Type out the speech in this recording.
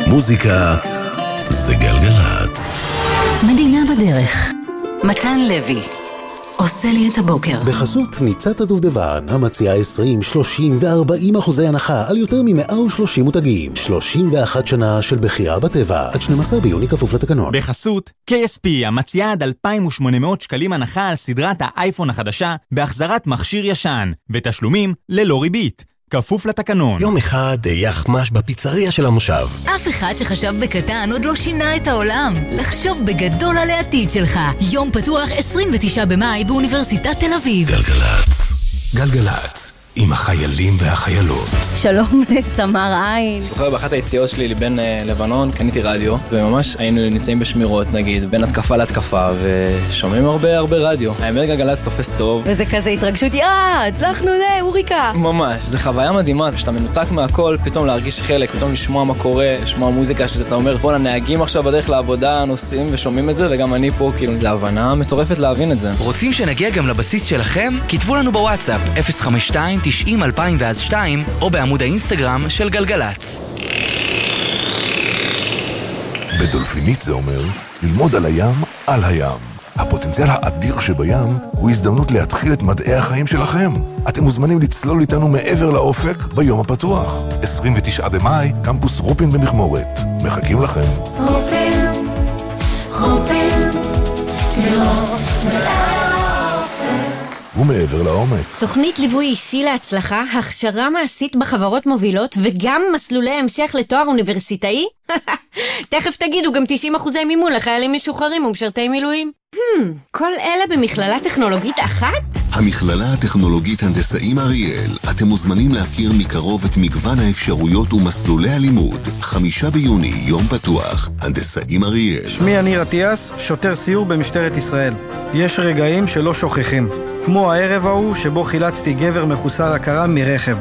מוזיקה זה גלגלצ. מדינה בדרך. מתן לוי עושה לי את הבוקר. בחסות ניצת הדובדבן, המציעה 20, 30 ו-40% הנחה על יותר מ-130 מותגים. 31 שנה של בחירה בטבע. עד 12 ביוני כפוף לתקנון. בחסות KSP, המציעה עד 2,800 שקלים הנחה על סדרת האייפון החדשה בהחזרת מכשיר ישן, ותשלומים ללא ריבית. כפוף לתקנון. יום אחד יחמש בפיצריה של המושב. אף אחד שחשב בקטן עוד לא שינה את העולם. לחשוב בגדול על העתיד שלך. יום פתוח 29 במאי באוניברסיטת תל אביב. גלגלצ. גלגלצ. עם החיילים והחיילות. שלום לסמר עין. זוכר באחת היציאות שלי לבין לבנון, קניתי רדיו, וממש היינו נמצאים בשמירות, נגיד, בין התקפה להתקפה, ושומעים הרבה רדיו. האמת גלגלצ תופס טוב. וזה כזה התרגשות, הצלחנו אוריקה. ממש, זה חוויה מדהימה, כשאתה מנותק מהכל, פתאום להרגיש חלק, פתאום לשמוע מה קורה, לשמוע מוזיקה שאתה אומר, פה הנהגים עכשיו בדרך לעבודה, נוסעים ושומעים את זה, וגם אני פה, כאילו, זה הבנה מטורפת להבין את זה. רוצים שנגיע גם לבסיס שלכם? כתבו לנו בוואטסאפ 052 90 2002 או בעמוד האינסטגרם של גלגלצ. בדולפינית זה אומר ללמוד על הים, על הים. הפוטנציאל האדיר שבים הוא הזדמנות להתחיל את מדעי החיים שלכם. אתם מוזמנים לצלול איתנו מעבר לאופק ביום הפתוח. 29 במאי, קמפוס רופין במכמורת. מחכים לכם. רופין, ומעבר לעומק. תוכנית ליווי אישי להצלחה, הכשרה מעשית בחברות מובילות וגם מסלולי המשך לתואר אוניברסיטאי? תכף תגידו גם 90% מימון לחיילים משוחררים ומשרתי מילואים. כל אלה במכללה טכנולוגית אחת? המכללה הטכנולוגית הנדסאים אריאל. אתם מוזמנים להכיר מקרוב את מגוון האפשרויות ומסלולי הלימוד. 5 ביוני, יום פתוח, הנדסאים אריאל. שמי אני רטיאס, שוטר סיור במשטרת ישראל. יש רגעים שלא שוכחים, כמו הערב ההוא שבו חילצתי גבר מחוסר הכרה מרכב.